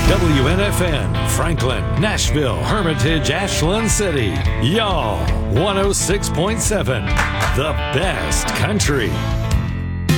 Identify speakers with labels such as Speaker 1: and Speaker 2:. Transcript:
Speaker 1: WNFN, Franklin, Nashville, Hermitage, Ashland City. Y'all, 106.7, the best country.